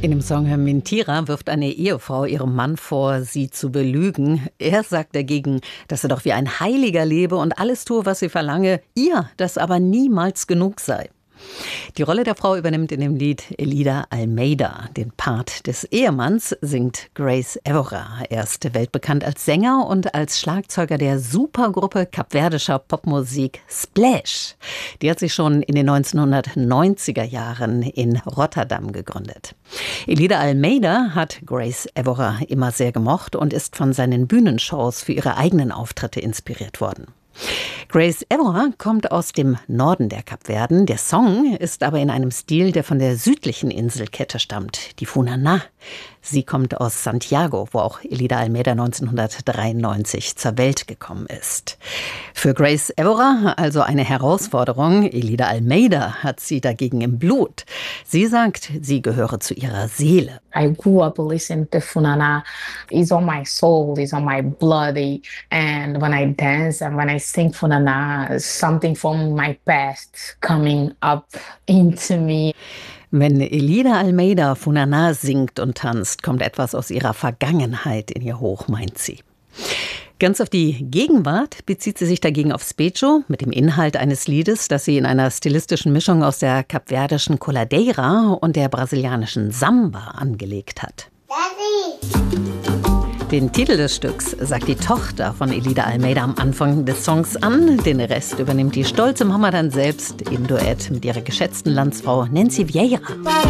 In dem Song Mentira wirft eine Ehefrau ihrem Mann vor, sie zu belügen. Er sagt dagegen, dass er doch wie ein Heiliger lebe und alles tue, was sie verlange, ihr das aber niemals genug sei. Die Rolle der Frau übernimmt in dem Lied Elida Almeida. Den Part des Ehemanns singt Grace Évora. Er ist weltbekannt als Sänger und als Schlagzeuger der Supergruppe kapverdischer Popmusik Splash. Die hat sich schon in den 1990er Jahren in Rotterdam gegründet. Elida Almeida hat Grace Évora immer sehr gemocht und ist von seinen Bühnenshows für ihre eigenen Auftritte inspiriert worden. Grace Évora kommt aus dem Norden der Kapverden. Der Song ist aber in einem Stil, der von der südlichen Inselkette stammt, die Funana. Sie kommt aus Santiago, wo auch Elida Almeida 1993 zur Welt gekommen ist. Für Grace Évora also eine Herausforderung. Elida Almeida hat sie dagegen im Blut. Sie sagt, sie gehöre zu ihrer Seele. I grew up listening to Funana. It's on my soul, it's on my blood. And when I dance and when I sing Funana, something from my past coming up into me. Wenn Elida Almeida Funana singt und tanzt, kommt etwas aus ihrer Vergangenheit in ihr hoch, meint sie. Ganz auf die Gegenwart bezieht sie sich dagegen auf Specho mit dem Inhalt eines Liedes, das sie in einer stilistischen Mischung aus der kapverdischen Coladeira und der brasilianischen Samba angelegt hat. Daddy! Den Titel des Stücks sagt die Tochter von Elida Almeida am Anfang des Songs an. Den Rest übernimmt die stolze Mama dann selbst im Duett mit ihrer geschätzten Landsfrau Nancy Vieira.